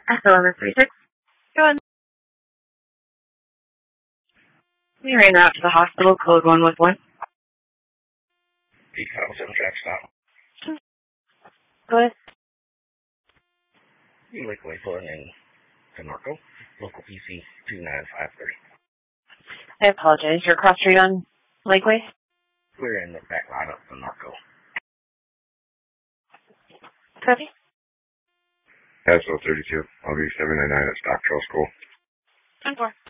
SLM 36. Go on. We ran out to the hospital, code 111. Peak 507 track stop. Go ahead. Lakeway pulling in to Norco. Local PC 2953. I apologize. You're across street on Lakeway? We're in the back line up to Norco. Copy. SL 32. I'll be 799 at Stock Trail School. 10-4.